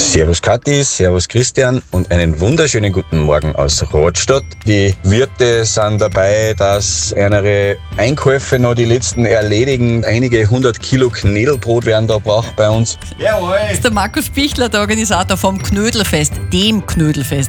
Servus Kathi, servus Christian und einen wunderschönen guten Morgen aus Rothstadt. Die Wirte sind dabei, dass ihre Einkäufe noch die letzten erledigen. Einige 100 Kilo Knädelbrot werden da gebraucht bei uns. Das ist der Markus Bichler, der Organisator vom Knödelfest, dem Knödelfest.